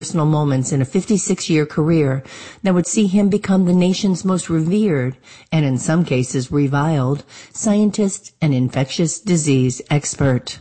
personal moments in a 56-year career that would see him become the nation's most revered, and in some cases reviled, scientist and infectious disease expert.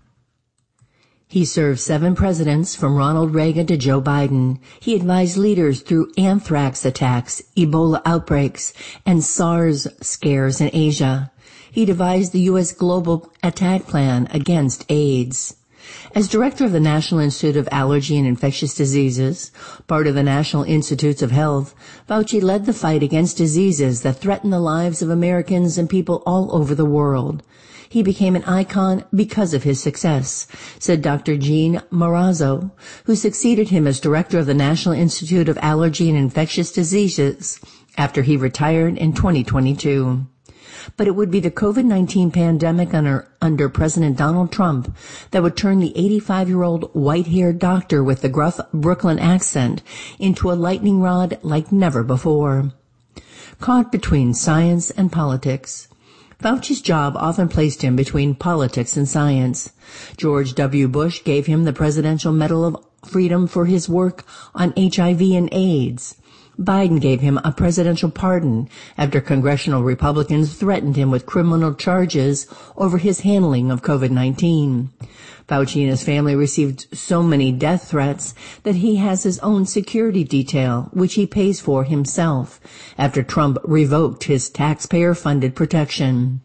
He served 7 presidents from Ronald Reagan to Joe Biden. He advised leaders through anthrax attacks, Ebola outbreaks, and SARS scares in Asia. He devised the U.S. Global Attack Plan against AIDS. As director of the National Institute of Allergy and Infectious Diseases, part of the National Institutes of Health, Fauci led the fight against diseases that threaten the lives of Americans and people all over the world. He became an icon because of his success, said Dr. Gene Marazzo, who succeeded him as director of the National Institute of Allergy and Infectious Diseases after he retired in 2022. But it would be the COVID-19 pandemic under President Donald Trump that would turn the 85-year-old white-haired doctor with the gruff Brooklyn accent into a lightning rod like never before. Caught between science and politics, Fauci's job often placed him between politics and science. George W. Bush gave him the Presidential Medal of Freedom for his work on HIV and AIDS. Biden gave him a presidential pardon after congressional Republicans threatened him with criminal charges over his handling of COVID-19. Fauci and his family received so many death threats that he has his own security detail, which he pays for himself, after Trump revoked his taxpayer-funded protection.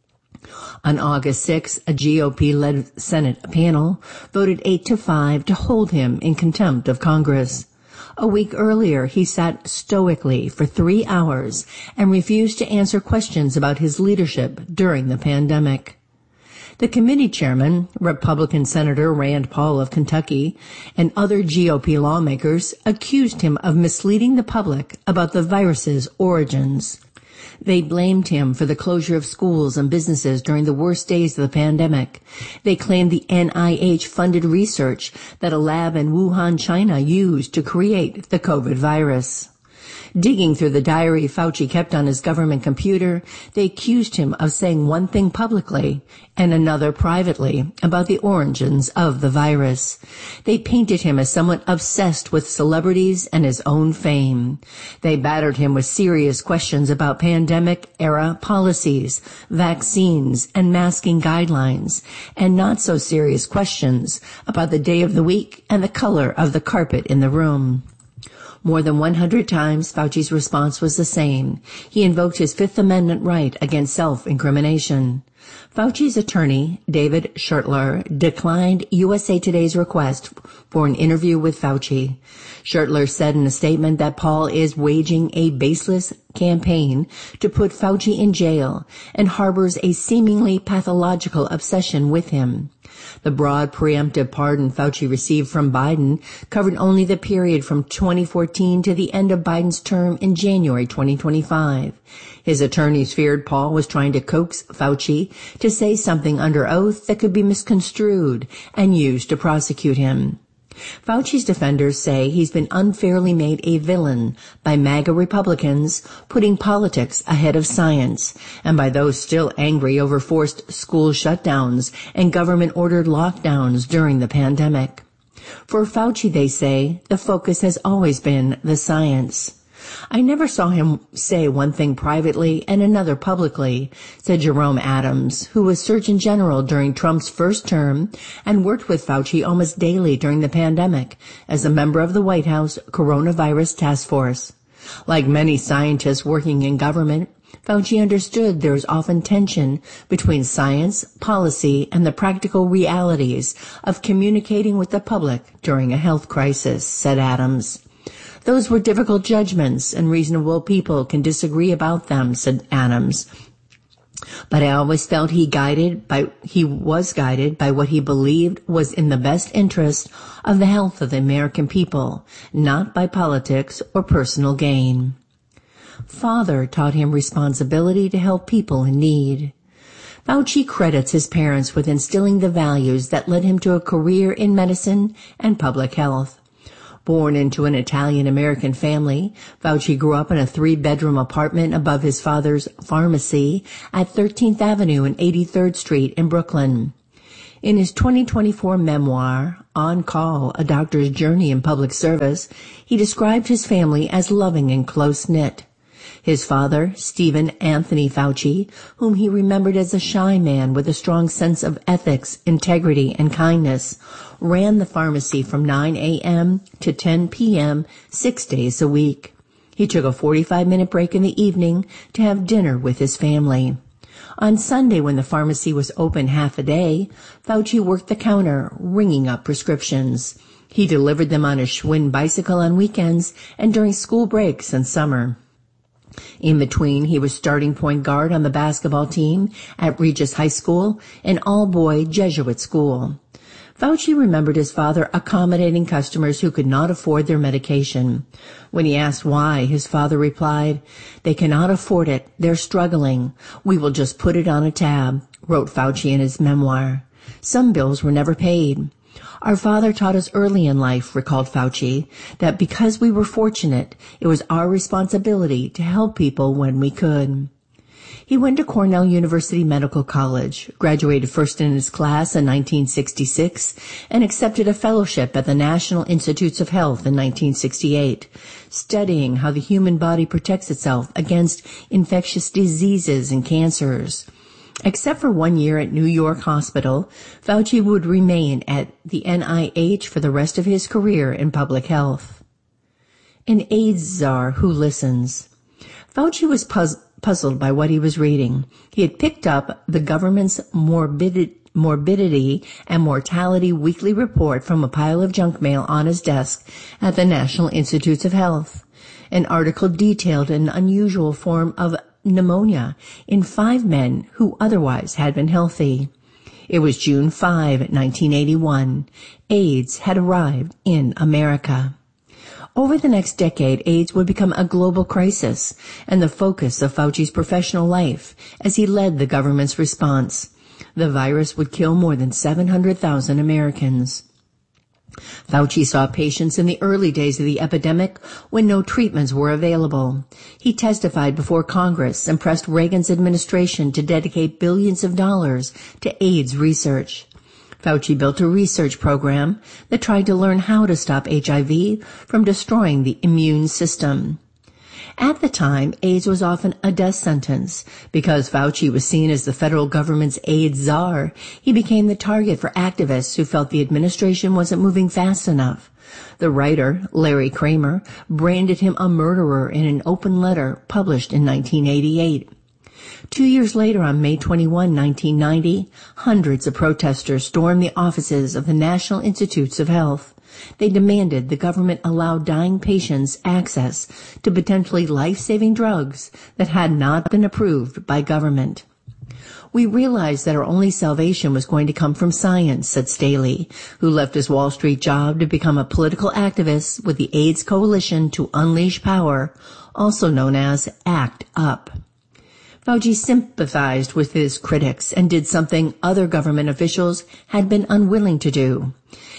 On August 6, a GOP-led Senate panel voted 8-5 to hold him in contempt of Congress. A week earlier, he sat stoically for 3 hours and refused to answer questions about his leadership during the pandemic. The committee chairman, Republican Senator Rand Paul of Kentucky, and other GOP lawmakers accused him of misleading the public about the virus's origins. They blamed him for the closure of schools and businesses during the worst days of the pandemic. They claimed the NIH-funded research that a lab in Wuhan, China used to create the COVID virus. Digging through the diary Fauci kept on his government computer, they accused him of saying one thing publicly and another privately about the origins of the virus. They painted him as someone obsessed with celebrities and his own fame. They battered him with serious questions about pandemic-era policies, vaccines, and masking guidelines, and not so serious questions about the day of the week and the color of the carpet in the room. More than 100 times, Fauci's response was the same. He invoked his Fifth Amendment right against self-incrimination. Fauci's attorney, David Schertler, declined USA Today's request for an interview with Fauci. Schertler said in a statement that Paul is waging a baseless campaign to put Fauci in jail and harbors a seemingly pathological obsession with him. The broad preemptive pardon Fauci received from Biden covered only the period from 2014 to the end of Biden's term in January 2025. His attorneys feared Paul was trying to coax Fauci to say something under oath that could be misconstrued and used to prosecute him. Fauci's defenders say he's been unfairly made a villain by MAGA Republicans putting politics ahead of science, and by those still angry over forced school shutdowns and government-ordered lockdowns during the pandemic. For Fauci, they say, the focus has always been the science. I never saw him say one thing privately and another publicly, said Jerome Adams, who was Surgeon General during Trump's first term and worked with Fauci almost daily during the pandemic as a member of the White House Coronavirus Task Force. Like many scientists working in government, Fauci understood there is often tension between science, policy, and the practical realities of communicating with the public during a health crisis, said Adams. Those were difficult judgments, and reasonable people can disagree about them, said Adams. But I always felt he was guided by what he believed was in the best interest of the health of the American people, not by politics or personal gain. Father taught him responsibility to help people in need. Fauci credits his parents with instilling the values that led him to a career in medicine and public health. Born into an Italian-American family, Fauci grew up in a 3-bedroom apartment above his father's pharmacy at 13th Avenue and 83rd Street in Brooklyn. In his 2024 memoir, On Call, A Doctor's Journey in Public Service, he described his family as loving and close-knit. His father, Stephen Anthony Fauci, whom he remembered as a shy man with a strong sense of ethics, integrity, and kindness, ran the pharmacy from 9 a.m. to 10 p.m. 6 days a week. He took a 45-minute break in the evening to have dinner with his family. On Sunday, when the pharmacy was open half a day, Fauci worked the counter, ringing up prescriptions. He delivered them on his Schwinn bicycle on weekends and during school breaks in summer. In between, he was starting point guard on the basketball team at Regis High School, an all-boy Jesuit school. Fauci remembered his father accommodating customers who could not afford their medication. When he asked why, his father replied, "They cannot afford it. They're struggling. We will just put it on a tab," wrote Fauci in his memoir. Some bills were never paid. Our father taught us early in life, recalled Fauci, that because we were fortunate, it was our responsibility to help people when we could. He went to Cornell University Medical College, graduated first in his class in 1966, and accepted a fellowship at the National Institutes of Health in 1968, studying how the human body protects itself against infectious diseases and cancers. Except for 1 year at New York Hospital, Fauci would remain at the NIH for the rest of his career in public health. An AIDS czar who listens. Fauci was puzzled by what he was reading. He had picked up the government's morbidity and mortality weekly report from a pile of junk mail on his desk at the National Institutes of Health. An article detailed an unusual form of pneumonia in 5 men who otherwise had been healthy. It was June 5, 1981. AIDS had arrived in America. Over the next decade, AIDS would become a global crisis and the focus of Fauci's professional life as he led the government's response. The virus would kill more than 700,000 Americans. Fauci saw patients in the early days of the epidemic when no treatments were available. He testified before Congress and pressed Reagan's administration to dedicate billions of dollars to AIDS research. Fauci built a research program that tried to learn how to stop HIV from destroying the immune system. At the time, AIDS was often a death sentence. Because Fauci was seen as the federal government's AIDS czar, he became the target for activists who felt the administration wasn't moving fast enough. The writer, Larry Kramer, branded him a murderer in an open letter published in 1988. 2 years later, on May 21, 1990, hundreds of protesters stormed the offices of the National Institutes of Health. They demanded the government allow dying patients access to potentially life-saving drugs that had not been approved by government. "We realized that our only salvation was going to come from science," said Staley, who left his Wall Street job to become a political activist with the AIDS Coalition to Unleash Power, also known as ACT UP. Fauci sympathized with his critics and did something other government officials had been unwilling to do.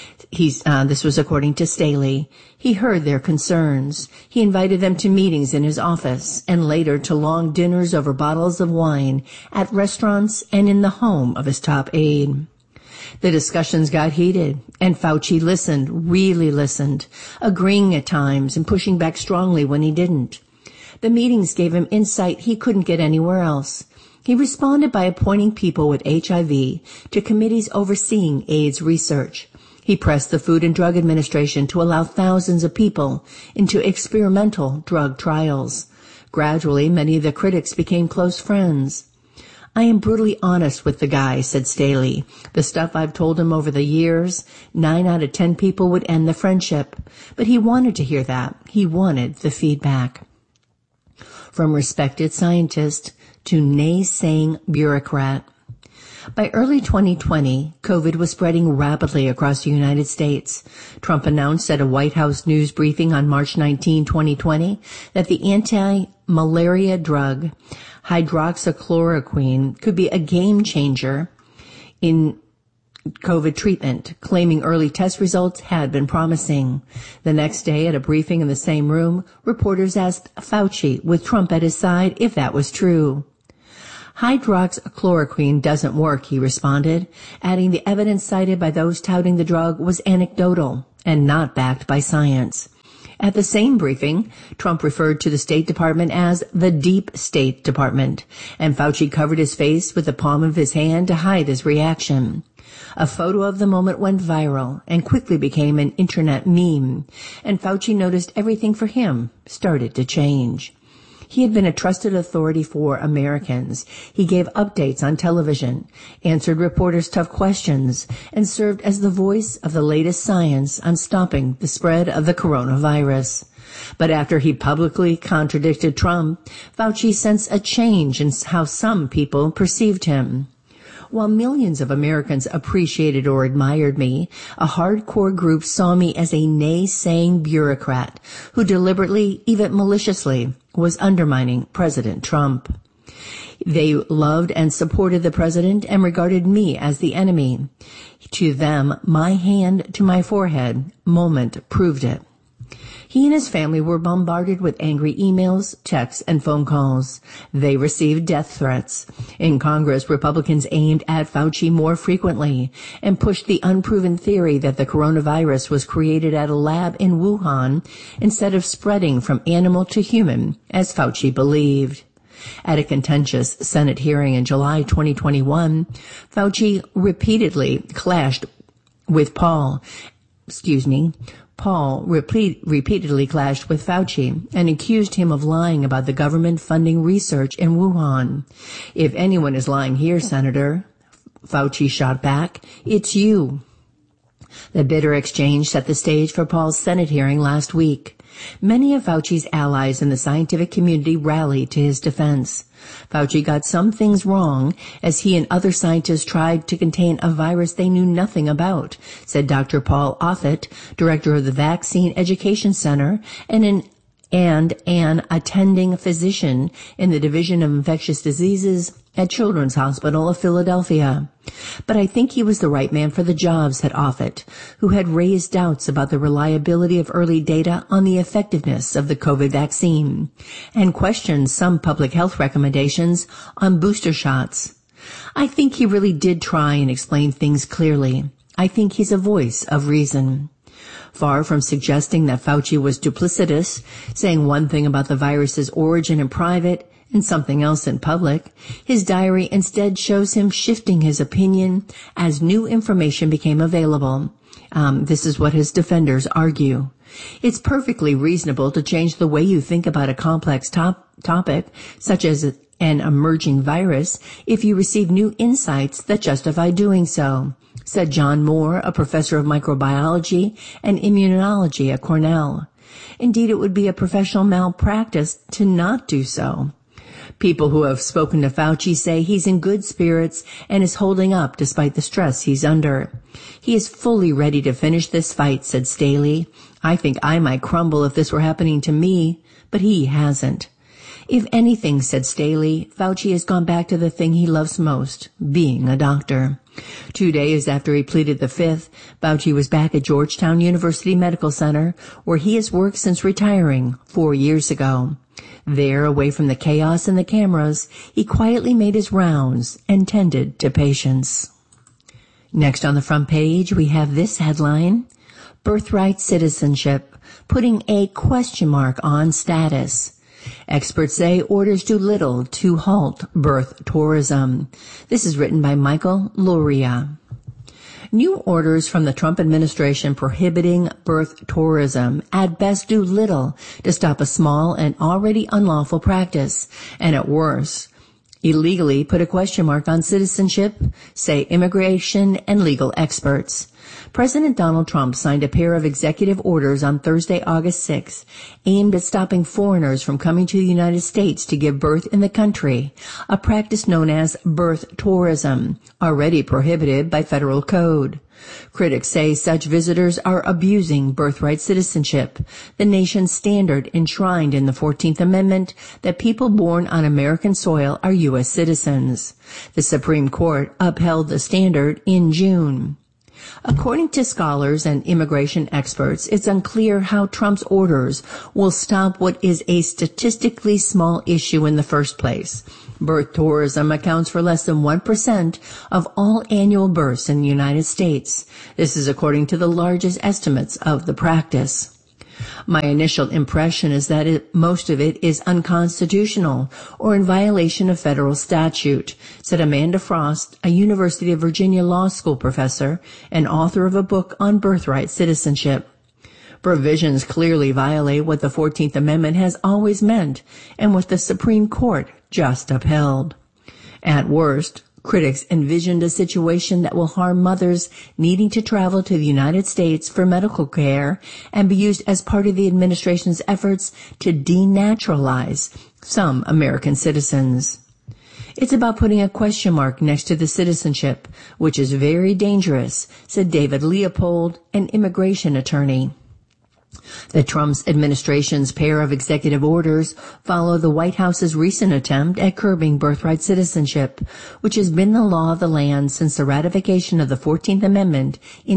This was according to Staley. He heard their concerns. He invited them to meetings in his office and later to long dinners over bottles of wine at restaurants and in the home of his top aide. The discussions got heated, and Fauci listened, really listened, agreeing at times and pushing back strongly when he didn't. The meetings gave him insight he couldn't get anywhere else. He responded by appointing people with HIV to committees overseeing AIDS research. He pressed the Food and Drug Administration to allow thousands of people into experimental drug trials. Gradually, many of the critics became close friends. "I am brutally honest with the guy," said Staley. "The stuff I've told him over the years, 9 out of 10 people would end the friendship. But he wanted to hear that. He wanted the feedback." From respected scientist to naysaying bureaucrat. By early 2020, COVID was spreading rapidly across the United States. Trump announced at a White House news briefing on March 19, 2020, that the anti-malaria drug hydroxychloroquine could be a game changer in COVID treatment, claiming early test results had been promising. The next day, at a briefing in the same room, reporters asked Fauci, with Trump at his side, if that was true. Hydroxychloroquine doesn't work, he responded, adding the evidence cited by those touting the drug was anecdotal and not backed by science. At the same briefing, Trump referred to the State Department as the Deep State Department, and Fauci covered his face with the palm of his hand to hide his reaction. A photo of the moment went viral and quickly became an internet meme, and Fauci noticed everything for him started to change. He had been a trusted authority for Americans. He gave updates on television, answered reporters' tough questions, and served as the voice of the latest science on stopping the spread of the coronavirus. But after he publicly contradicted Trump, Fauci sensed a change in how some people perceived him. While millions of Americans appreciated or admired me, a hardcore group saw me as a naysaying bureaucrat who deliberately, even maliciously, was undermining President Trump. They loved and supported the president and regarded me as the enemy. To them, my hand to my forehead moment proved it. He and his family were bombarded with angry emails, texts, and phone calls. They received death threats. In Congress, Republicans aimed at Fauci more frequently and pushed the unproven theory that the coronavirus was created at a lab in Wuhan instead of spreading from animal to human, as Fauci believed. At a contentious Senate hearing in July 2021, Fauci repeatedly clashed with Paul repeatedly clashed with Fauci and accused him of lying about the government funding research in Wuhan. If anyone is lying here, Senator, Fauci shot back, it's you. The bitter exchange set the stage for Paul's Senate hearing last week. Many of Fauci's allies in the scientific community rallied to his defense. Fauci got some things wrong as he and other scientists tried to contain a virus they knew nothing about, said Dr. Paul Offit, director of the Vaccine Education Center and an attending physician in the Division of Infectious Diseases at Children's Hospital of Philadelphia. But I think he was the right man for the job, said Offit, who had raised doubts about the reliability of early data on the effectiveness of the COVID vaccine and questioned some public health recommendations on booster shots. I think he really did try and explain things clearly. I think he's a voice of reason. Far from suggesting that Fauci was duplicitous, saying one thing about the virus's origin in private and something else in public, his diary instead shows him shifting his opinion as new information became available. This is what his defenders argue. It's perfectly reasonable to change the way you think about a complex topic, such as an emerging virus, if you receive new insights that justify doing so, said John Moore, a professor of microbiology and immunology at Cornell. Indeed, it would be a professional malpractice to not do so. People who have spoken to Fauci say he's in good spirits and is holding up despite the stress he's under. He is fully ready to finish this fight, said Staley. I think I might crumble if this were happening to me, but he hasn't. If anything, said Staley, Fauci has gone back to the thing he loves most, being a doctor. 2 days after he pleaded the Fifth, Fauci was back at Georgetown University Medical Center, where he has worked since retiring 4 years ago. There, away from the chaos and the cameras, he quietly made his rounds and tended to patients. Next on the front page, we have this headline: Birthright Citizenship, putting a question mark on status. Experts say orders do little to halt birth tourism. This is written by Michael Luria. New orders from the Trump administration prohibiting birth tourism at best do little to stop a small and already unlawful practice, and at worst, illegally put a question mark on citizenship, say immigration and legal experts. President Donald Trump signed a pair of executive orders on Thursday, August 6, aimed at stopping foreigners from coming to the United States to give birth in the country, a practice known as birth tourism, already prohibited by federal code. Critics say such visitors are abusing birthright citizenship, the nation's standard enshrined in the 14th Amendment that people born on American soil are U.S. citizens. The Supreme Court upheld the standard in June. According to scholars and immigration experts, it's unclear how Trump's orders will stop what is a statistically small issue in the first place. Birth tourism accounts for less than 1% of all annual births in the United States. This is according to the largest estimates of the practice. My initial impression is that most of it is unconstitutional or in violation of federal statute, said Amanda Frost, a University of Virginia Law School professor and author of a book on birthright citizenship. Provisions clearly violate what the 14th Amendment has always meant and what the Supreme Court just upheld. At worst, critics envisioned a situation that will harm mothers needing to travel to the United States for medical care and be used as part of the administration's efforts to denaturalize some American citizens. It's about putting a question mark next to the citizenship, which is very dangerous, said David Leopold, an immigration attorney. The Trump administration's pair of executive orders follow the White House's recent attempt at curbing birthright citizenship, which has been the law of the land since the ratification of the 14th Amendment in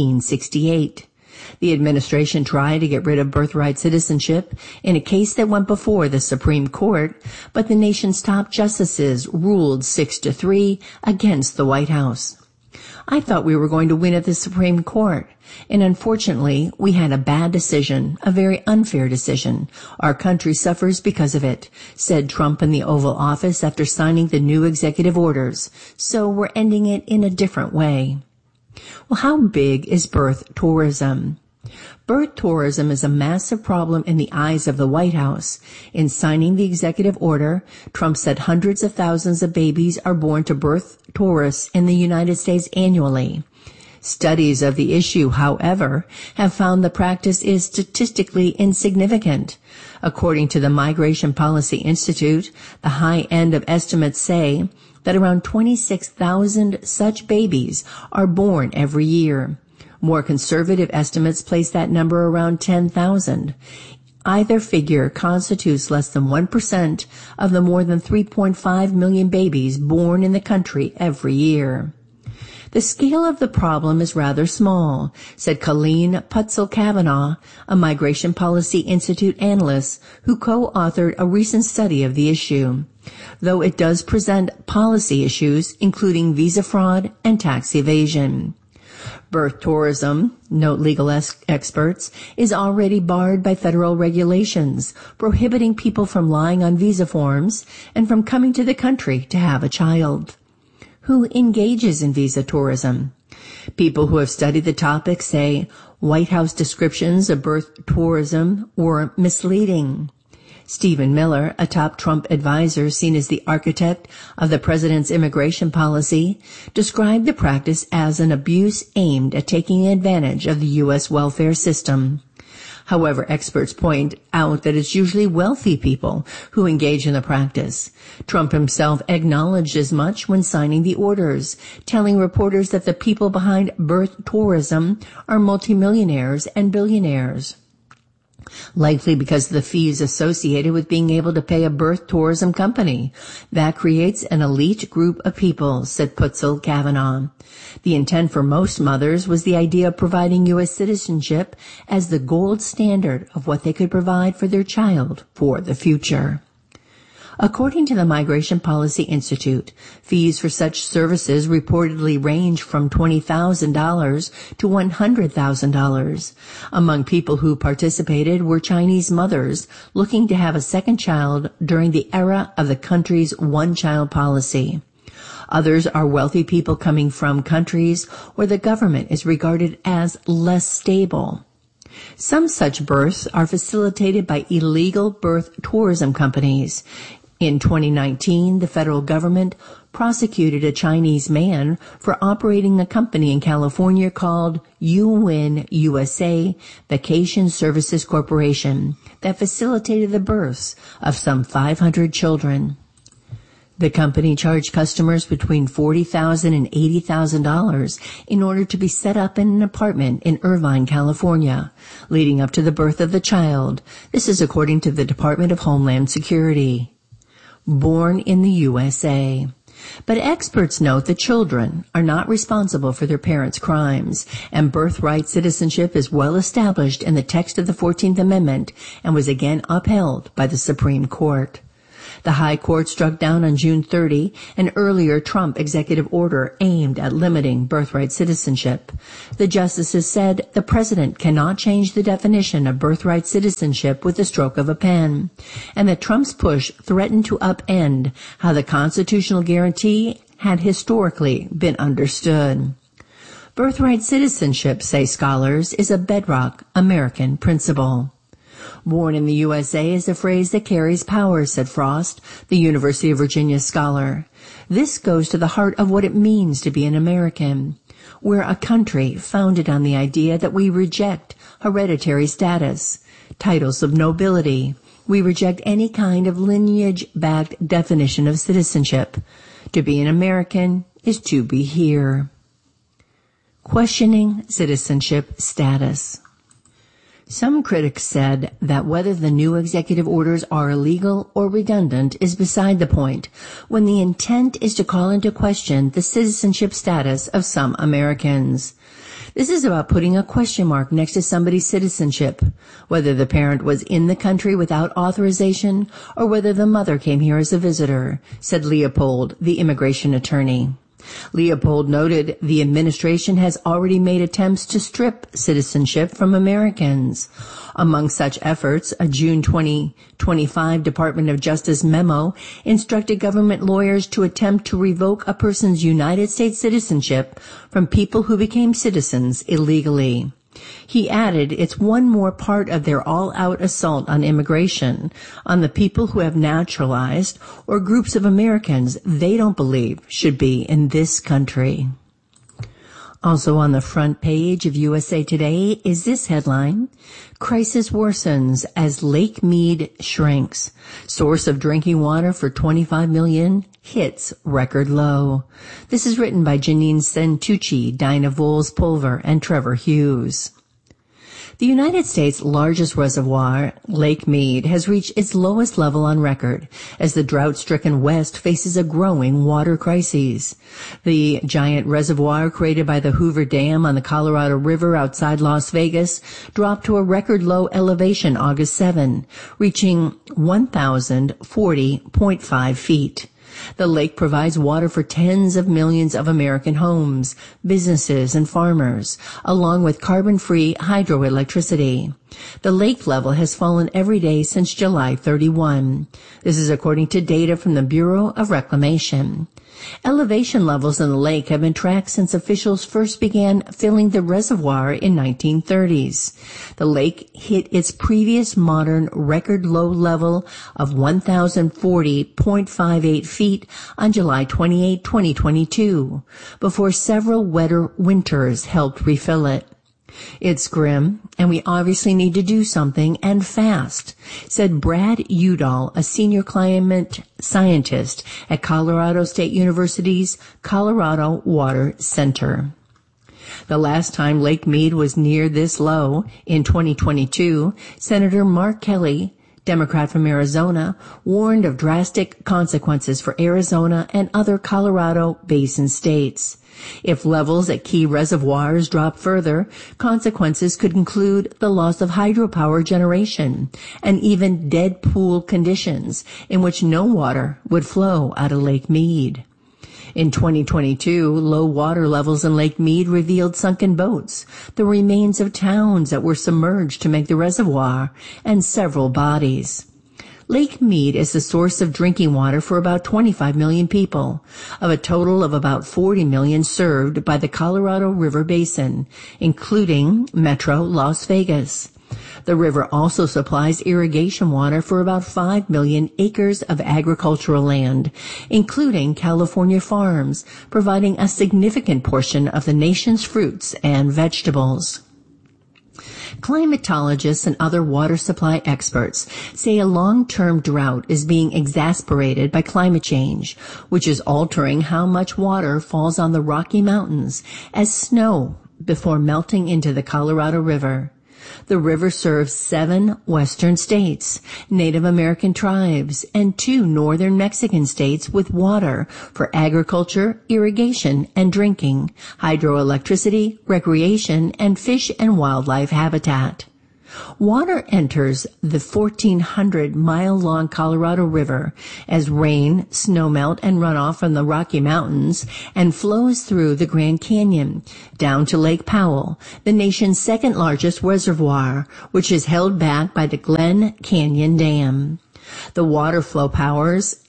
1868. The administration tried to get rid of birthright citizenship in a case that went before the Supreme Court, but the nation's top justices ruled 6-3 against the White House. I thought we were going to win at the Supreme Court, and unfortunately, we had a bad decision, a very unfair decision. Our country suffers because of it, said Trump in the Oval Office after signing the new executive orders. So we're ending it in a different way. Well, how big is birth tourism? Birth tourism is a massive problem in the eyes of the White House. In signing the executive order, Trump said hundreds of thousands of babies are born to birth tourists in the United States annually. Studies of the issue, however, have found the practice is statistically insignificant. According to the Migration Policy Institute, the high end of estimates say that around 26,000 such babies are born every year. More conservative estimates place that number around 10,000. Either figure constitutes less than 1% of the more than 3.5 million babies born in the country every year. The scale of the problem is rather small, said Colleen Putzel-Kavanaugh, a Migration Policy Institute analyst who co-authored a recent study of the issue, though it does present policy issues including visa fraud and tax evasion. Birth tourism, note legal experts, is already barred by federal regulations, prohibiting people from lying on visa forms and from coming to the country to have a child. Who engages in visa tourism? People who have studied the topic say White House descriptions of birth tourism were misleading. Stephen Miller, a top Trump advisor seen as the architect of the president's immigration policy, described the practice as an abuse aimed at taking advantage of the U.S. welfare system. However, experts point out that it's usually wealthy people who engage in the practice. Trump himself acknowledged as much when signing the orders, telling reporters that the people behind birth tourism are multimillionaires and billionaires. Likely because of the fees associated with being able to pay a birth tourism company. That creates an elite group of people, said Putzel-Kavanaugh. The intent for most mothers was the idea of providing U.S. citizenship as the gold standard of what they could provide for their child for the future. According to the Migration Policy Institute, fees for such services reportedly range from $20,000 to $100,000. Among people who participated were Chinese mothers looking to have a second child during the era of the country's one-child policy. Others are wealthy people coming from countries where the government is regarded as less stable. Some such births are facilitated by illegal birth tourism companies. In 2019, the federal government prosecuted a Chinese man for operating a company in California called YuWin USA Vacation Services Corporation that facilitated the births of some 500 children. The company charged customers between $40,000 and $80,000 in order to be set up in an apartment in Irvine, California, leading up to the birth of the child. This is according to the Department of Homeland Security. Born in the USA. But experts note that children are not responsible for their parents' crimes, and birthright citizenship is well established in the text of the 14th Amendment and was again upheld by the Supreme Court. The High Court struck down on June 30 an earlier Trump executive order aimed at limiting birthright citizenship. The justices said the president cannot change the definition of birthright citizenship with the stroke of a pen, and that Trump's push threatened to upend how the constitutional guarantee had historically been understood. Birthright citizenship, say scholars, is a bedrock American principle. Born in the USA is a phrase that carries power, said Frost, the University of Virginia scholar. This goes to the heart of what it means to be an American. We're a country founded on the idea that we reject hereditary status, titles of nobility. We reject any kind of lineage-backed definition of citizenship. To be an American is to be here. Questioning citizenship status. Some critics said that whether the new executive orders are illegal or redundant is beside the point, when the intent is to call into question the citizenship status of some Americans. This is about putting a question mark next to somebody's citizenship, whether the parent was in the country without authorization or whether the mother came here as a visitor, said Leopold, the immigration attorney. Leopold noted the administration has already made attempts to strip citizenship from Americans. Among such efforts, a June 2025 Department of Justice memo instructed government lawyers to attempt to revoke a person's United States citizenship from people who became citizens illegally. He added it's one more part of their all-out assault on immigration, on the people who have naturalized or groups of Americans they don't believe should be in this country. Also on the front page of USA Today is this headline: Crisis worsens as Lake Mead shrinks. Source of drinking water for 25 million hits record low. This is written by Janine Santucci, Dinah Voles-Pulver, and Trevor Hughes. The United States' largest reservoir, Lake Mead, has reached its lowest level on record as the drought-stricken West faces a growing water crisis. The giant reservoir created by the Hoover Dam on the Colorado River outside Las Vegas dropped to a record low elevation August 7, reaching 1,040.5 feet. The lake provides water for tens of millions of American homes, businesses, and farmers, along with carbon-free hydroelectricity. The lake level has fallen every day since July 31. This is according to data from the Bureau of Reclamation. Elevation levels in the lake have been tracked since officials first began filling the reservoir in 1930s. The lake hit its previous modern record low level of 1,040.58 feet on July 28, 2022, before several wetter winters helped refill it. It's grim, and we obviously need to do something, and fast, said Brad Udall, a senior climate scientist at Colorado State University's Colorado Water Center. The last time Lake Mead was near this low, in 2022, Senator Mark Kelly, Democrat from Arizona, warned of drastic consequences for Arizona and other Colorado Basin states. If levels at key reservoirs drop further, consequences could include the loss of hydropower generation and even dead pool conditions in which no water would flow out of Lake Mead. In 2022, low water levels in Lake Mead revealed sunken boats, the remains of towns that were submerged to make the reservoir, and several bodies. Lake Mead is the source of drinking water for about 25 million people, of a total of about 40 million served by the Colorado River Basin, including Metro Las Vegas. The river also supplies irrigation water for about 5 million acres of agricultural land, including California farms, providing a significant portion of the nation's fruits and vegetables. Climatologists and other water supply experts say a long-term drought is being exacerbated by climate change, which is altering how much water falls on the Rocky Mountains as snow before melting into the Colorado River. The river serves 7 western states, Native American tribes, and 2 northern Mexican states with water for agriculture, irrigation, and drinking, hydroelectricity, recreation, and fish and wildlife habitat. Water enters the 1,400-mile-long Colorado River as rain, snowmelt, and runoff from the Rocky Mountains and flows through the Grand Canyon down to Lake Powell, the nation's second-largest reservoir, which is held back by the Glen Canyon Dam. The water flow powers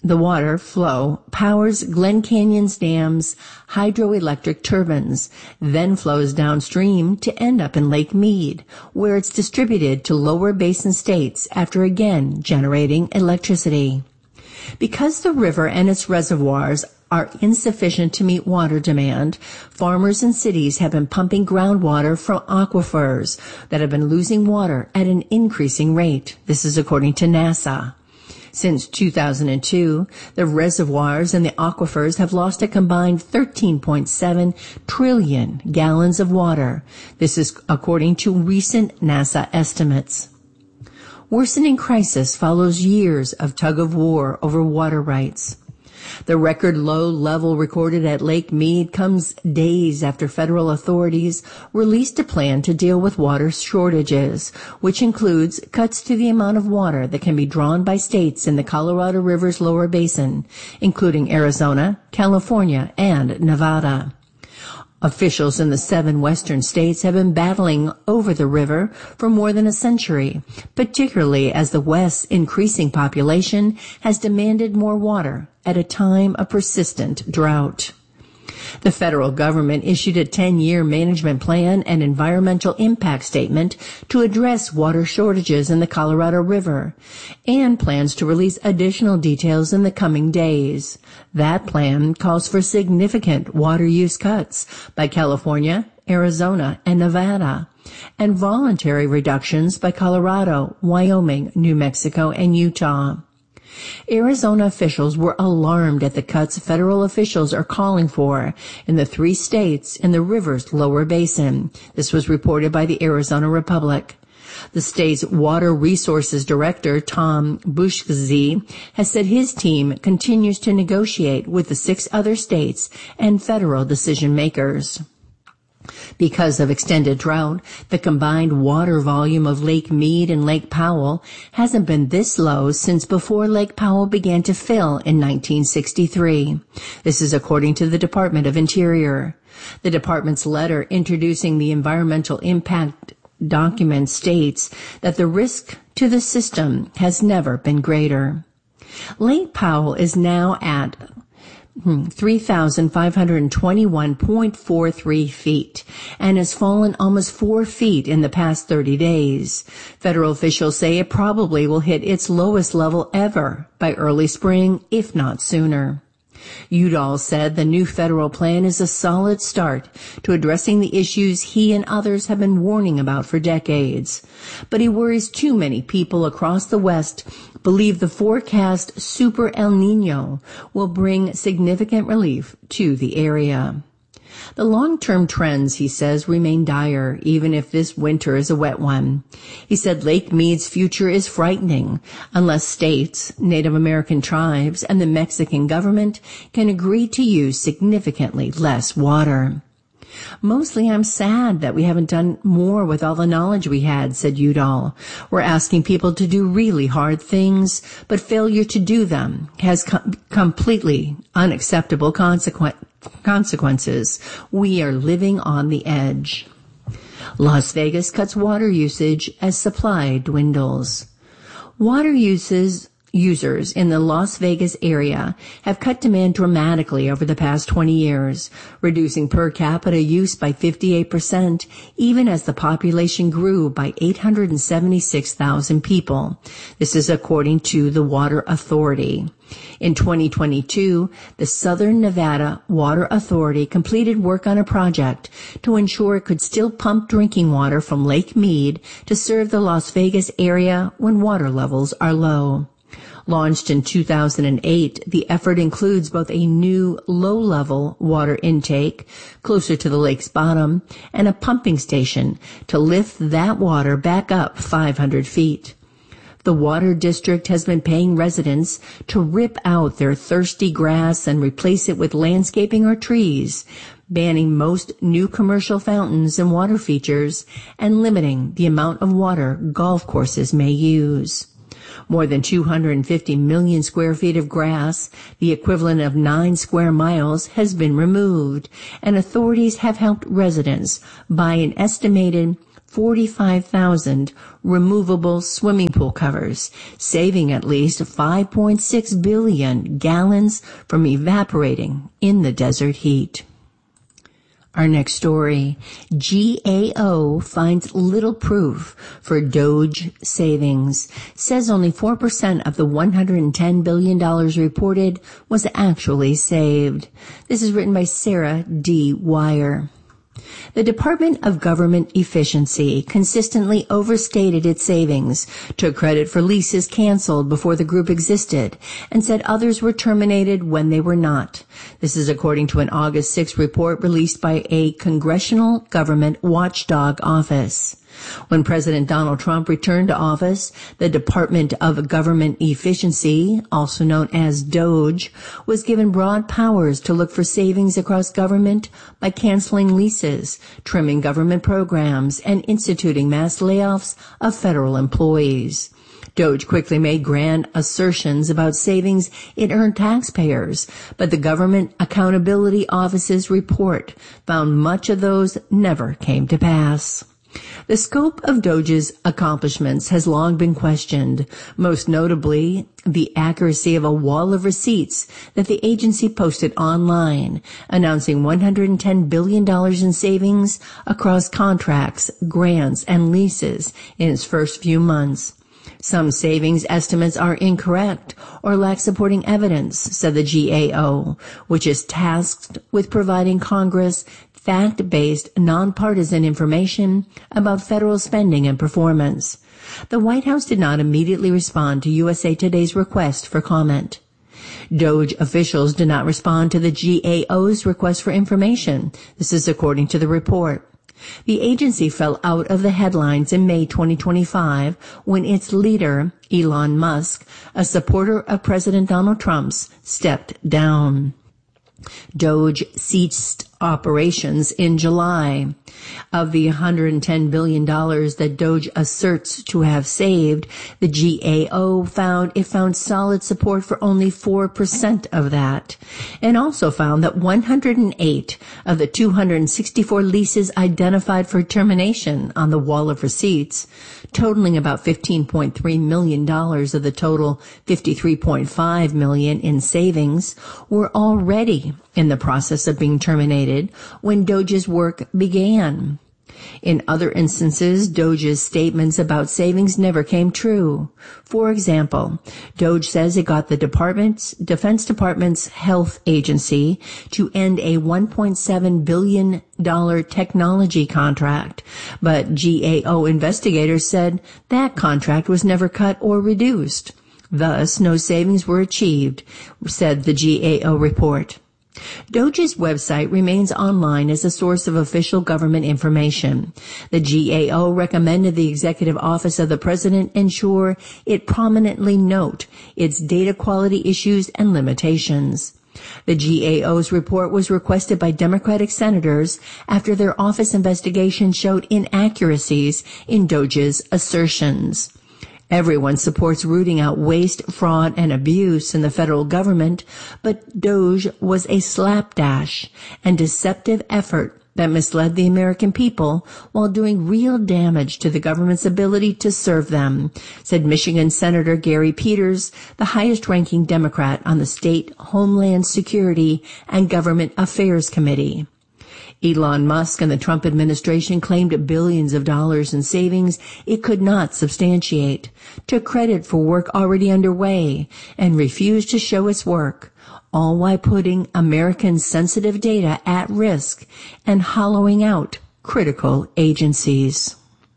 Glen Canyon's dam's hydroelectric turbines, then flows downstream to end up in Lake Mead, where it's distributed to lower basin states after again generating electricity. Because the river and its reservoirs are insufficient to meet water demand, farmers and cities have been pumping groundwater from aquifers that have been losing water at an increasing rate. This is according to NASA. Since 2002, the reservoirs and the aquifers have lost a combined 13.7 trillion gallons of water. This is according to recent NASA estimates. Worsening crisis follows years of tug-of-war over water rights. The record low level recorded at Lake Mead comes days after federal authorities released a plan to deal with water shortages, which includes cuts to the amount of water that can be drawn by states in the Colorado River's lower basin, including Arizona, California, and Nevada. Officials in the 7 western states have been battling over the river for more than a century, particularly as the West's increasing population has demanded more water at a time of persistent drought. The federal government issued a 10-year management plan and environmental impact statement to address water shortages in the Colorado River and plans to release additional details in the coming days. That plan calls for significant water use cuts by California, Arizona, and Nevada, and voluntary reductions by Colorado, Wyoming, New Mexico, and Utah. Arizona officials were alarmed at the cuts federal officials are calling for in the 3 states in the river's lower basin. This was reported by the Arizona Republic. The state's Water Resources Director, Tom Bushkzy, has said his team continues to negotiate with the 6 other states and federal decision makers. Because of extended drought, the combined water volume of Lake Mead and Lake Powell hasn't been this low since before Lake Powell began to fill in 1963. This is according to the Department of Interior. The department's letter introducing the environmental impact document states that the risk to the system has never been greater. Lake Powell is now at 3,521.43 feet and has fallen almost 4 feet in the past 30 days. Federal officials say it probably will hit its lowest level ever by early spring, if not sooner. Udall said the new federal plan is a solid start to addressing the issues he and others have been warning about for decades. But he worries too many people across the West believe the forecast Super El Nino will bring significant relief to the area. The long-term trends, he says, remain dire, even if this winter is a wet one. He said Lake Mead's future is frightening unless states, Native American tribes, and the Mexican government can agree to use significantly less water. Mostly I'm sad that we haven't done more with all the knowledge we had, said Udall. We're asking people to do really hard things, but failure to do them has completely unacceptable consequences. We are living on the edge. Las Vegas cuts water usage as supply dwindles. Water users in the Las Vegas area have cut demand dramatically over the past 20 years, reducing per capita use by 58%, even as the population grew by 876,000 people. This is according to the Water Authority. In 2022, the Southern Nevada Water Authority completed work on a project to ensure it could still pump drinking water from Lake Mead to serve the Las Vegas area when water levels are low. Launched in 2008, the effort includes both a new low-level water intake closer to the lake's bottom and a pumping station to lift that water back up 500 feet. The Water District has been paying residents to rip out their thirsty grass and replace it with landscaping or trees. banning most new commercial fountains and water features, and limiting the amount of water golf courses may use. More than 250 million square feet of grass, the equivalent of 9 square miles, has been removed, and authorities have helped residents buy an estimated 45,000 removable swimming pool covers, saving at least 5.6 billion gallons from evaporating in the desert heat. Our next story, GAO finds little proof for Doge savings, says only 4% of the $110 billion reported was actually saved. This is written by Sarah D. Wire. The Department of Government Efficiency consistently overstated its savings, took credit for leases canceled before the group existed, and said others were terminated when they were not. This is according to an August 6 report released by a Congressional Government Watchdog Office. When President Donald Trump returned to office, the Department of Government Efficiency, also known as DOGE, was given broad powers to look for savings across government by canceling leases, trimming government programs, and instituting mass layoffs of federal employees. DOGE quickly made grand assertions about savings it earned taxpayers, but the Government Accountability Office's report found much of those never came to pass. The scope of DOGE's accomplishments has long been questioned, most notably the accuracy of a wall of receipts that the agency posted online, announcing $110 billion in savings across contracts, grants, and leases in its first few months. Some savings estimates are incorrect or lack supporting evidence, said the GAO, which is tasked with providing Congress fact-based, nonpartisan information about federal spending and performance. The White House did not immediately respond to USA Today's request for comment. DOGE officials did not respond to the GAO's request for information. This is according to the report. The agency fell out of the headlines in May 2025 when its leader, Elon Musk, a supporter of President Donald Trump's, stepped down. DOGE ceased operations in July. Of the $110 billion that DOGE asserts to have saved, the GAO found solid support for only 4% of that, and also found that 108 of the 264 leases identified for termination on the wall of receipts, totaling about $15.3 million of the total $53.5 million in savings, were already in the process of being terminated when DOGE's work began. In other instances, DOGE's statements about savings never came true. For example, DOGE says it got the Defense Department's health agency to end a $1.7 billion technology contract, but GAO investigators said that contract was never cut or reduced. Thus, no savings were achieved, said the GAO report. DOGE's website remains online as a source of official government information. The GAO recommended the Executive Office of the President ensure it prominently note its data quality issues and limitations. The GAO's report was requested by Democratic senators after their office investigation showed inaccuracies in DOGE's assertions. Everyone supports rooting out waste, fraud, and abuse in the federal government, but DOGE was a slapdash and deceptive effort that misled the American people while doing real damage to the government's ability to serve them, said Michigan Senator Gary Peters, the highest-ranking Democrat on the State Homeland Security and Government Affairs Committee. Elon Musk and the Trump administration claimed billions of dollars in savings it could not substantiate, took credit for work already underway, and refused to show its work, all while putting American sensitive data at risk and hollowing out critical agencies.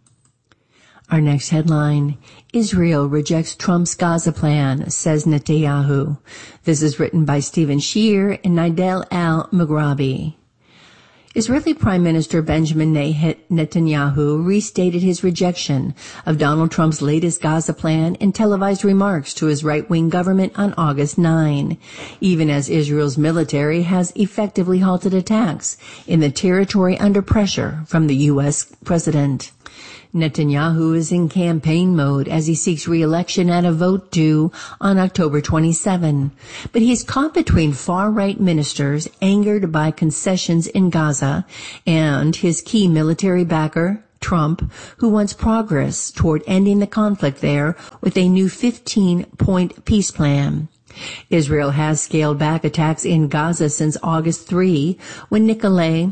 Our next headline, Israel rejects Trump's Gaza plan, says Netanyahu. This is written by Stephen Shear and Nidal Al-Mughrabi. Israeli Prime Minister Benjamin Netanyahu restated his rejection of Donald Trump's latest Gaza plan in televised remarks to his right-wing government on August 9, even as Israel's military has effectively halted attacks in the territory under pressure from the U.S. president. Netanyahu is in campaign mode as he seeks re-election at a vote due on October 27. But he's caught between far-right ministers angered by concessions in Gaza and his key military backer, Trump, who wants progress toward ending the conflict there with a new 15-point peace plan. Israel has scaled back attacks in Gaza since August 3, when Nikolai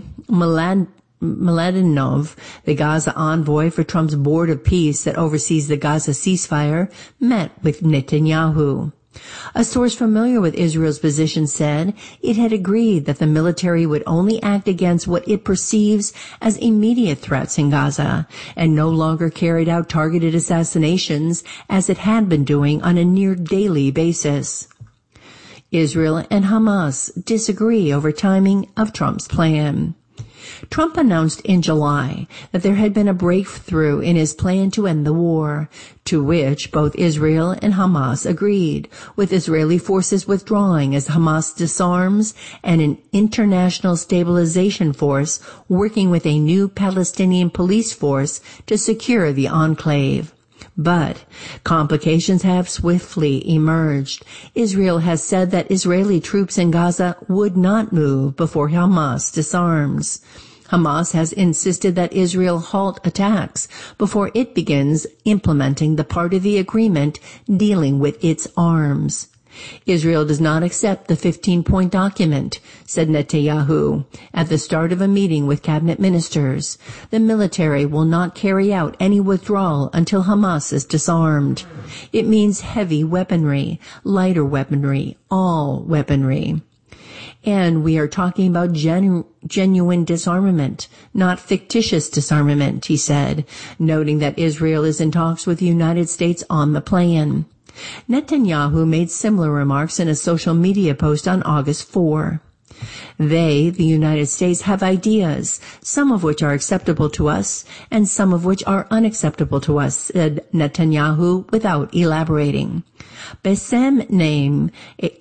Mladenov, the Gaza envoy for Trump's Board of Peace that oversees the Gaza ceasefire, met with Netanyahu. A source familiar with Israel's position said it had agreed that the military would only act against what it perceives as immediate threats in Gaza and no longer carried out targeted assassinations as it had been doing on a near daily basis. Israel and Hamas disagree over timing of Trump's plan. Trump announced in July that there had been a breakthrough in his plan to end the war, to which both Israel and Hamas agreed, with Israeli forces withdrawing as Hamas disarms and an international stabilization force working with a new Palestinian police force to secure the enclave. But complications have swiftly emerged. Israel has said that Israeli troops in Gaza would not move before Hamas disarms. Hamas has insisted that Israel halt attacks before it begins implementing the part of the agreement dealing with its arms. Israel does not accept the 15-point document, said Netanyahu, at the start of a meeting with cabinet ministers. The military will not carry out any withdrawal until Hamas is disarmed. It means heavy weaponry, lighter weaponry, all weaponry. And we are talking about genuine disarmament, not fictitious disarmament, he said, noting that Israel is in talks with the United States on the plan. Netanyahu made similar remarks in a social media post on August 4. They, the United States, have ideas, some of which are acceptable to us and some of which are unacceptable to us, said Netanyahu without elaborating. Bassem Naim,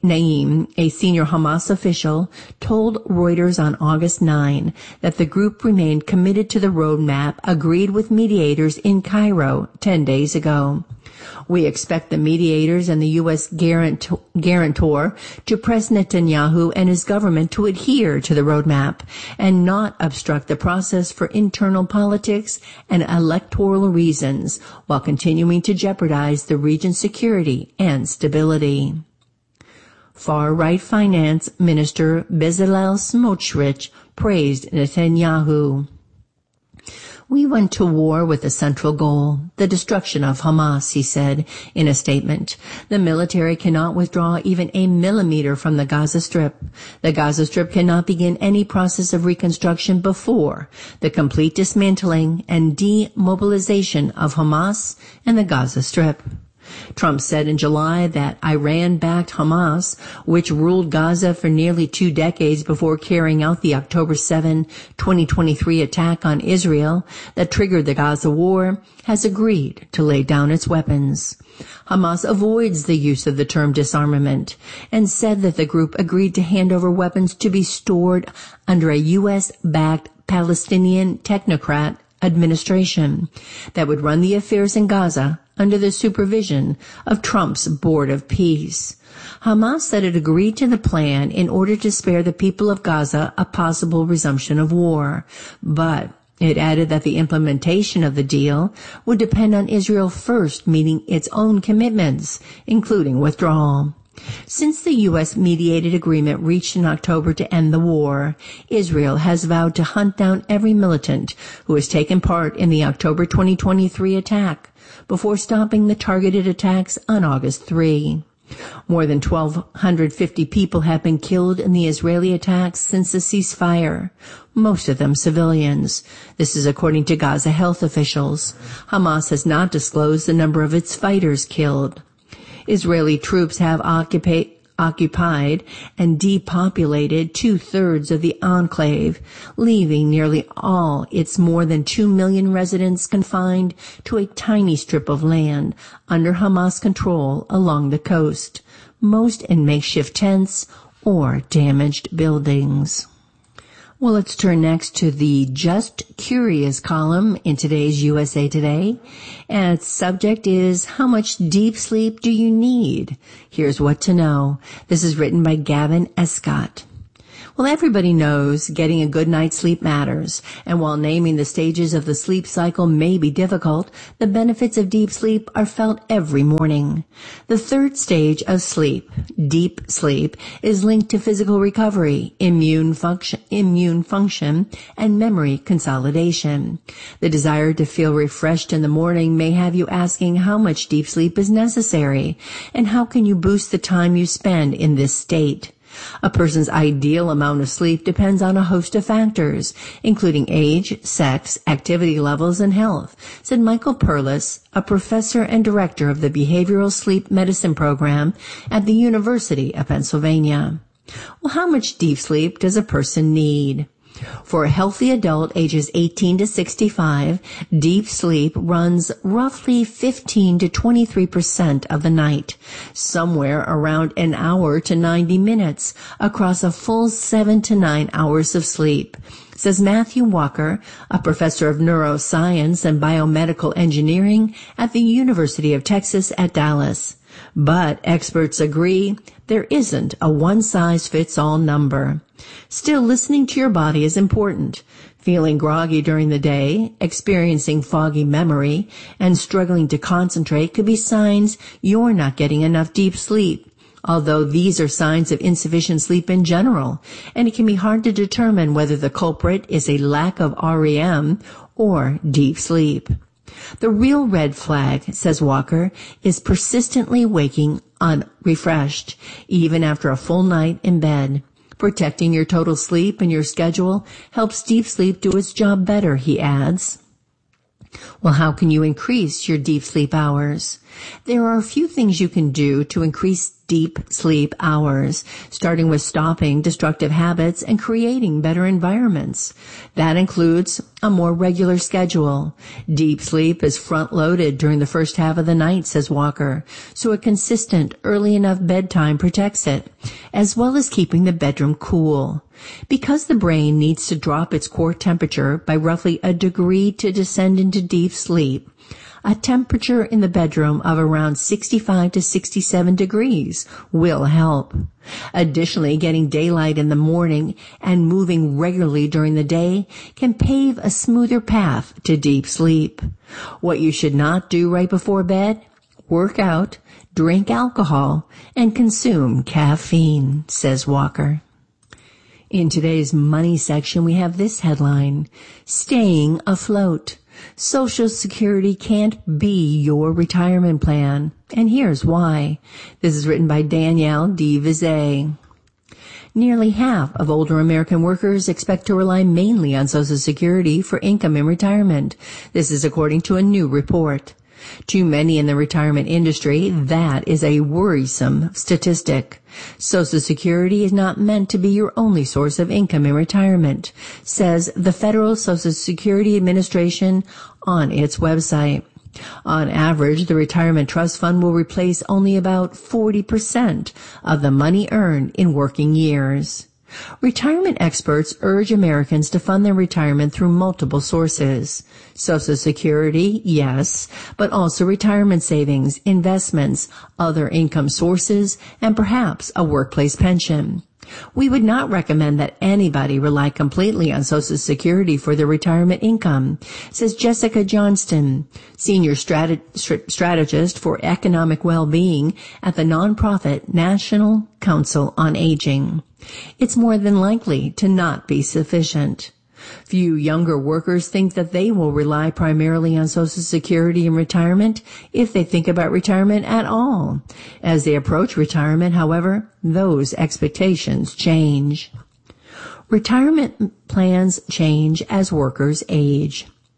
a senior Hamas official, told Reuters on August 9 that the group remained committed to the roadmap agreed with mediators in Cairo 10 days ago. We expect the mediators and the U.S. guarantor to press Netanyahu and his government to adhere to the roadmap and not obstruct the process for internal politics and electoral reasons while continuing to jeopardize the region's security and stability. Far-right Finance Minister Bezalel Smotrich praised Netanyahu. We went to war with a central goal, the destruction of Hamas, he said in a statement. The military cannot withdraw even a millimeter from the Gaza Strip. The Gaza Strip cannot begin any process of reconstruction before the complete dismantling and demobilization of Hamas and the Gaza Strip. Trump said in July that Iran-backed Hamas, which ruled Gaza for nearly 2 decades before carrying out the October 7, 2023 attack on Israel that triggered the Gaza war, has agreed to lay down its weapons. Hamas avoids the use of the term disarmament and said that the group agreed to hand over weapons to be stored under a U.S.-backed Palestinian technocrat administration that would run the affairs in Gaza under the supervision of Trump's Board of Peace. Hamas said it agreed to the plan in order to spare the people of Gaza a possible resumption of war, but it added that the implementation of the deal would depend on Israel first meeting its own commitments, including withdrawal. Since the U.S. mediated agreement reached in October to end the war, Israel has vowed to hunt down every militant who has taken part in the October 2023 attack before stopping the targeted attacks on August 3. More than 1,250 people have been killed in the Israeli attacks since the ceasefire, most of them civilians. This is according to Gaza health officials. Hamas has not disclosed the number of its fighters killed. Israeli troops have occupied occupied and depopulated 2/3 of the enclave, leaving nearly all its more than 2 million residents confined to a tiny strip of land under Hamas control along the coast, most in makeshift tents or damaged buildings. Well, let's turn next to the Just Curious column in today's USA Today. And its subject is, how much deep sleep do you need? Here's what to know. This is written by Gavin Escott. Well, everybody knows getting a good night's sleep matters, and while naming the stages of the sleep cycle may be difficult, the benefits of deep sleep are felt every morning. The third stage of sleep, deep sleep, is linked to physical recovery, immune function, and memory consolidation. The desire to feel refreshed in the morning may have you asking how much deep sleep is necessary, and how can you boost the time you spend in this state. A person's ideal amount of sleep depends on a host of factors, including age, sex, activity levels, and health, said Michael Perlis, a professor and director of the Behavioral Sleep Medicine Program at the University of Pennsylvania. Well, how much deep sleep does a person need? For a healthy adult ages 18 to 65, deep sleep runs roughly 15 to 23% of the night, somewhere around an hour to 90 minutes across a full 7 to 9 hours of sleep, says Matthew Walker, a professor of neuroscience and biomedical engineering at the University of Texas at Dallas. But experts agree there isn't a one-size-fits-all number. Still, listening to your body is important. Feeling groggy during the day, experiencing foggy memory, and struggling to concentrate could be signs you're not getting enough deep sleep, although these are signs of insufficient sleep in general, and it can be hard to determine whether the culprit is a lack of REM or deep sleep. The real red flag, says Walker, is persistently waking unrefreshed, even after a full night in bed. Protecting your total sleep and your schedule helps deep sleep do its job better, he adds. Well, how can you increase your deep sleep hours? There are a few things you can do to increase deep sleep hours, starting with stopping destructive habits and creating better environments. That includes a more regular schedule. Deep sleep is front-loaded during the first half of the night, says Walker, so a consistent, early enough bedtime protects it, as well as keeping the bedroom cool. Because the brain needs to drop its core temperature by roughly a degree to descend into deep sleep, a temperature in the bedroom of around 65 to 67 degrees will help. Additionally, getting daylight in the morning and moving regularly during the day can pave a smoother path to deep sleep. What you should not do right before bed? Work out, drink alcohol, and consume caffeine, says Walker. In today's money section, we have this headline, Staying Afloat. Social Security can't be your retirement plan. And here's why. This is written by Danielle D. Vizet. Nearly half of older American workers expect to rely mainly on Social Security for income in retirement. This is according to a new report. Too many in the retirement industry, that is a worrisome statistic. Social Security is not meant to be your only source of income in retirement, says the Federal Social Security Administration on its website. On average, the retirement trust fund will replace only about 40% of the money earned in working years. Retirement experts urge Americans to fund their retirement through multiple sources. Social Security, yes, but also retirement savings, investments, other income sources, and perhaps a workplace pension. We would not recommend that anybody rely completely on Social Security for their retirement income, says Jessica Johnston, senior strategist for economic well-being at the nonprofit National Council on Aging. It's more than likely to not be sufficient. Few younger workers think that they will rely primarily on Social Security in retirement, if they think about retirement at all. As they approach retirement, however, those expectations change. Retirement plans change as workers age.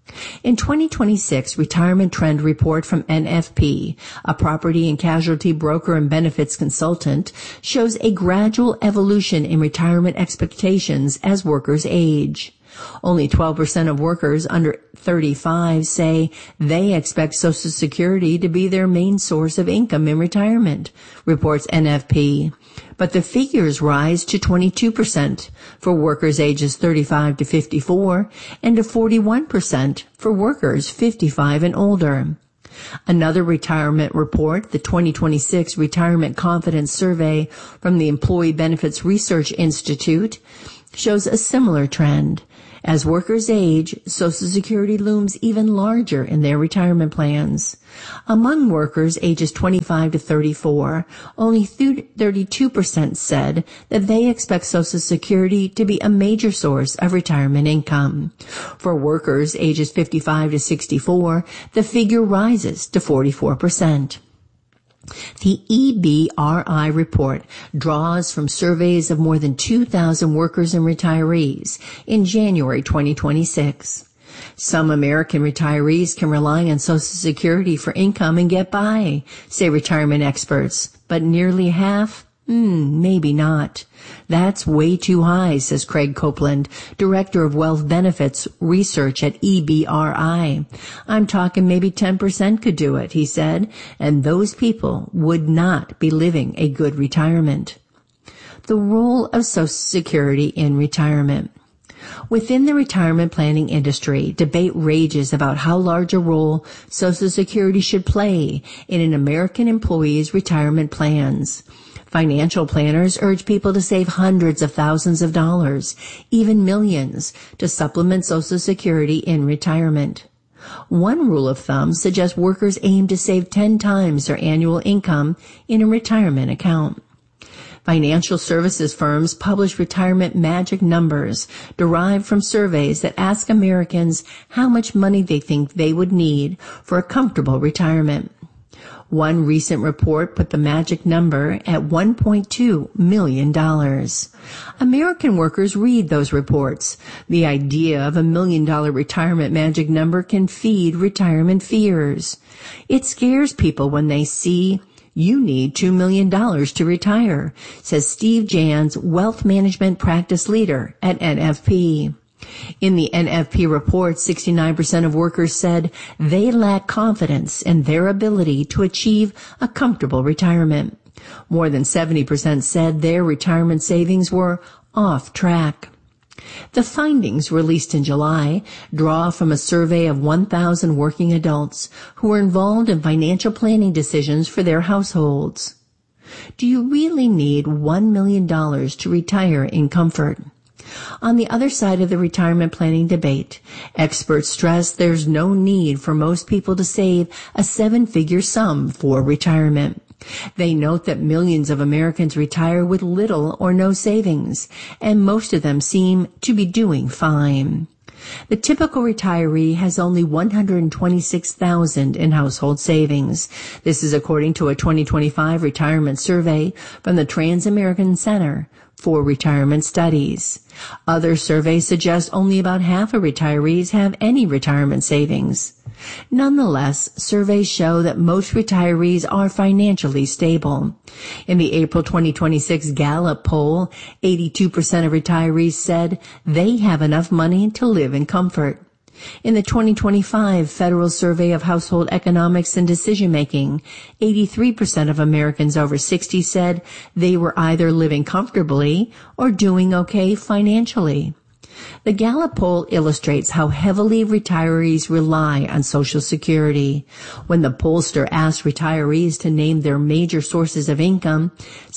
In 2026 Retirement Trend Report from NFP, a property and casualty broker and benefits consultant, shows a gradual evolution in retirement expectations as workers age. Only 12% of workers under 35 say they expect Social Security to be their main source of income in retirement, reports NFP. But the figures rise to 22% for workers ages 35 to 54 and to 41% for workers 55 and older. Another retirement report, the 2026 Retirement Confidence Survey from the Employee Benefits Research Institute, shows a similar trend. As workers age, Social Security looms even larger in their retirement plans. Among workers ages 25 to 34, only 32% said that they expect Social Security to be a major source of retirement income. For workers ages 55 to 64, the figure rises to 44%. The EBRI report draws from surveys of more than 2,000 workers and retirees in January 2026. Some American retirees can rely on Social Security for income and get by, say retirement experts, but nearly half? Maybe not. That's way too high, says Craig Copeland, Director of Wealth Benefits Research at EBRI. I'm talking maybe 10% could do it, he said, and those people would not be living a good retirement. The role of Social Security in retirement. Within the retirement planning industry, debate rages about how large a role Social Security should play in an American employee's retirement plans. Financial planners urge people to save hundreds of thousands of dollars, even millions, to supplement Social Security in retirement. One rule of thumb suggests workers aim to save 10 times their annual income in a retirement account. Financial services firms publish retirement magic numbers derived from surveys that ask Americans how much money they think they would need for a comfortable retirement. One recent report put the magic number at $1.2 million. American workers read those reports. The idea of $1 million retirement magic number can feed retirement fears. It scares people when they see you need $2 million to retire, says Steve Jans, wealth management practice leader at NFP. In the NFP report, 69% of workers said they lack confidence in their ability to achieve a comfortable retirement. More than 70% said their retirement savings were off track. The findings, released in July, draw from a survey of 1,000 working adults who were involved in financial planning decisions for their households. Do you really need $1 million to retire in comfort? On the other side of the retirement planning debate, experts stress there's no need for most people to save a 7-figure sum for retirement. They note that millions of Americans retire with little or no savings, and most of them seem to be doing fine. The typical retiree has only $126,000 in household savings. This is according to a 2025 retirement survey from the Trans-American Center for Retirement Studies. Other surveys suggest only about half of retirees have any retirement savings. Nonetheless, surveys show that most retirees are financially stable. In the April 2026 Gallup poll, 82% of retirees said they have enough money to live in comfort. In the 2025 Federal Survey of Household Economics and Decision-Making, 83% of Americans over 60 said they were either living comfortably or doing okay financially. The Gallup poll illustrates how heavily retirees rely on Social Security. When the pollster asked retirees to name their major sources of income,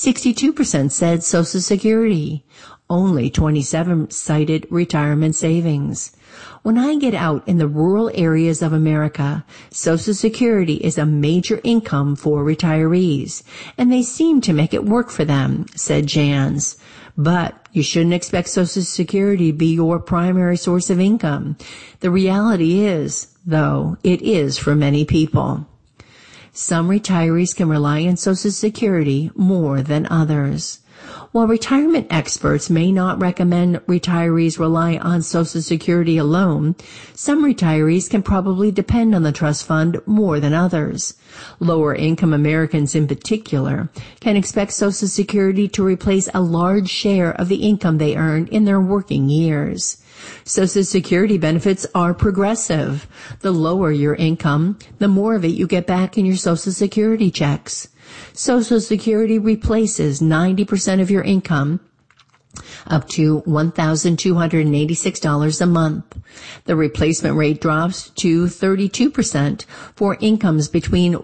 62% said Social Security. Only 27% cited retirement savings. When I get out in the rural areas of America, Social Security is a major income for retirees, and they seem to make it work for them, said Jans. But you shouldn't expect Social Security to be your primary source of income. The reality is, though, it is for many people. Some retirees can rely on Social Security more than others. While retirement experts may not recommend retirees rely on Social Security alone, some retirees can probably depend on the trust fund more than others. Lower-income Americans in particular can expect Social Security to replace a large share of the income they earned in their working years. Social Security benefits are progressive. The lower your income, the more of it you get back in your Social Security checks. Social Security replaces 90% of your income up to $1,286 a month. The replacement rate drops to 32% for incomes between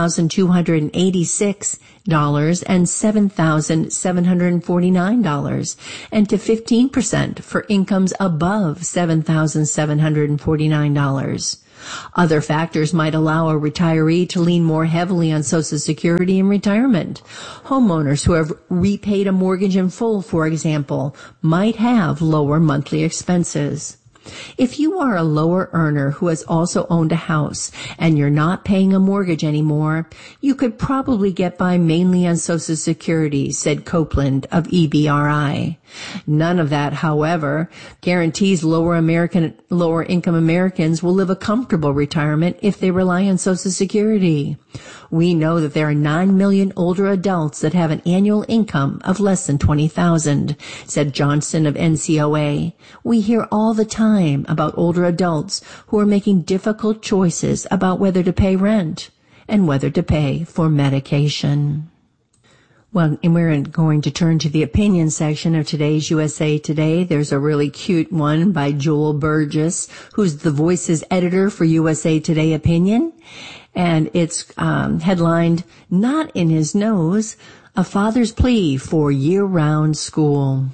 $1,286 and $7,749, and to 15% for incomes above $7,749. Other factors might allow a retiree to lean more heavily on Social Security in retirement. Homeowners who have repaid a mortgage in full, for example, might have lower monthly expenses. If you are a lower earner who has also owned a house and you're not paying a mortgage anymore, you could probably get by mainly on Social Security, said Copeland of EBRI. None of that, however, guarantees lower income Americans will live a comfortable retirement if they rely on Social Security. We know that there are 9 million older adults that have an annual income of less than $20,000, said Johnson of NCOA. We hear all the time about older adults who are making difficult choices about whether to pay rent and whether to pay for medication. Well, and we're going to turn to the opinion section of today's USA Today. There's a really cute one by Joel Burgess, who's the Voices editor for USA Today Opinion. And it's headlined, "Not in His Nose, A Father's Plea for Year-Round School."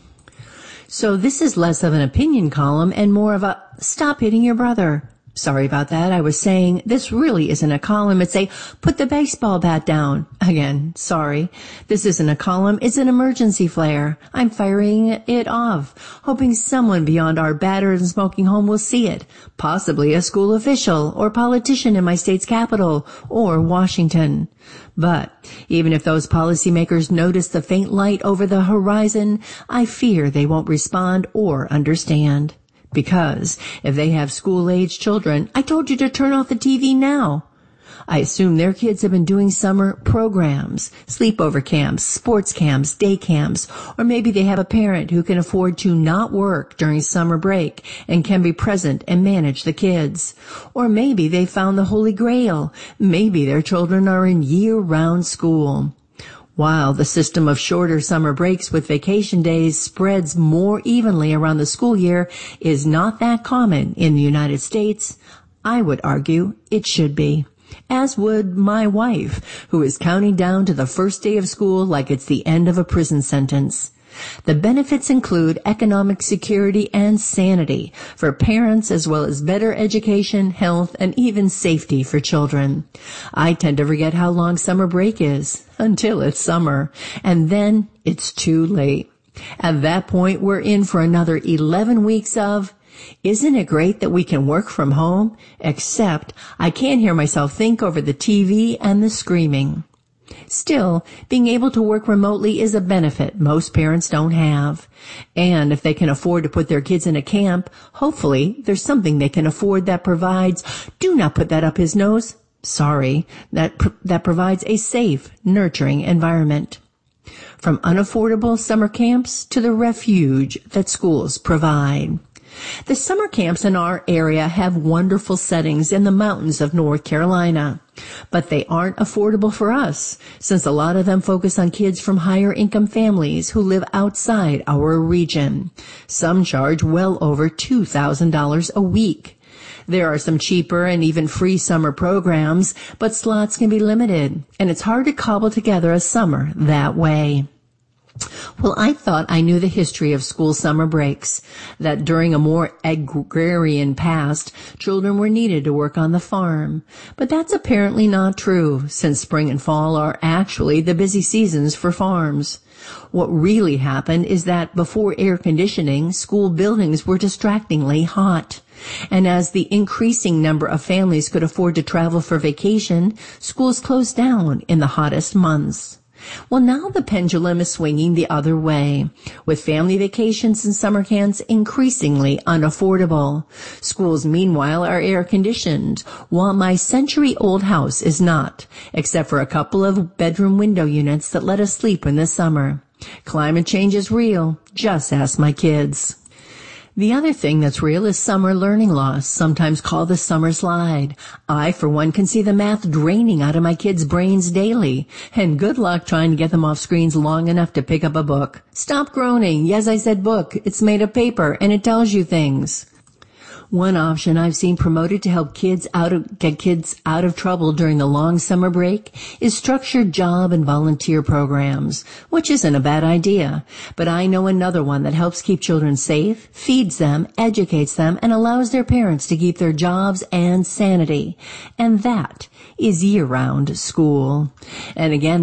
So this is less of an opinion column and more of a stop hitting your brother. Sorry about that. I was saying this really isn't a column. It's a put the baseball bat down. Again, sorry. This isn't a column. It's an emergency flare. I'm firing it off, hoping someone beyond our battered and smoking home will see it. Possibly a school official or politician in my state's capital or Washington. But even if those policymakers notice the faint light over the horizon, I fear they won't respond or understand. Because if they have school-age children, I told you to turn off the TV now. I assume their kids have been doing summer programs, sleepover camps, sports camps, day camps, or maybe they have a parent who can afford to not work during summer break and can be present and manage the kids. Or maybe they found the Holy Grail. Maybe their children are in year-round school. While the system of shorter summer breaks with vacation days spreads more evenly around the school year is not that common in the United States, I would argue it should be. As would my wife, who is counting down to the first day of school like it's the end of a prison sentence. The benefits include economic security and sanity for parents, as well as better education, health, and even safety for children. I tend to forget how long summer break is until it's summer, and then it's too late. At that point, we're in for another 11 weeks of, isn't it great that we can work from home? Except I can't hear myself think over the TV and the screaming. Still, being able to work remotely is a benefit most parents don't have. And if they can afford to put their kids in a camp, hopefully there's something they can afford that provides, do not put that up his nose, sorry, that provides a safe, nurturing environment. From unaffordable summer camps to the refuge that schools provide. The summer camps in our area have wonderful settings in the mountains of North Carolina, but they aren't affordable for us, since a lot of them focus on kids from higher income families who live outside our region. Some charge well over $2,000 a week. There are some cheaper and even free summer programs, but slots can be limited, and it's hard to cobble together a summer that way. Well, I thought I knew the history of school summer breaks, that during a more agrarian past, children were needed to work on the farm. But that's apparently not true, since spring and fall are actually the busy seasons for farms. What really happened is that before air conditioning, school buildings were distractingly hot. And as the increasing number of families could afford to travel for vacation, schools closed down in the hottest months. Well, now the pendulum is swinging the other way, with family vacations and summer camps increasingly unaffordable. Schools, meanwhile, are air-conditioned, while my century-old house is not, except for a couple of bedroom window units that let us sleep in the summer. Climate change is real. Just ask my kids. The other thing that's real is summer learning loss, sometimes called the summer slide. I, for one, can see the math draining out of my kids' brains daily. And good luck trying to get them off screens long enough to pick up a book. Stop groaning. Yes, I said book. It's made of paper, and it tells you things. One option I've seen promoted to help get kids out of trouble during the long summer break is structured job and volunteer programs, which isn't a bad idea. But I know another one that helps keep children safe, feeds them, educates them, and allows their parents to keep their jobs and sanity. And that is year-round school. And again,